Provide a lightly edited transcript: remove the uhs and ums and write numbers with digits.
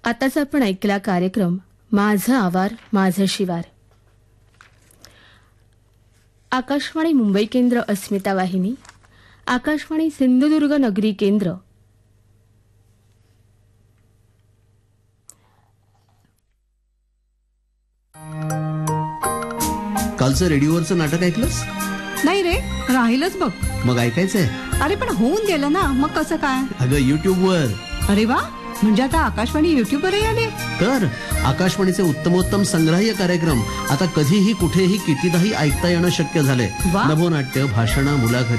आताच आपण ऐकला कार्यक्रम माझं आवार माझं शिवार. आकाशवाणी मुंबई केंद्र अस्मिता वाहिनी, आकाशवाणी सिंधुदुर्ग नगरी केंद्र. कालचं रेडिओवरचं नाटक ऐकलंस? नाही रे, राहिलच बघ. मग ऐकायचंय? अरे पण होऊन गेलं ना, मग कसं काय? अगं युट्यूबवर. अरे वा, म्हणजे आता आकाशवाणी युट्यूबवरही आले. तर आकाशवाणीचे उत्तमोत्तम संग्राह्य कार्यक्रम आता कधीही कुठेही कितीदाही ऐकता येणं शक्य झालंय. वा. नभोनाट्य, भाषणं, मुलाखती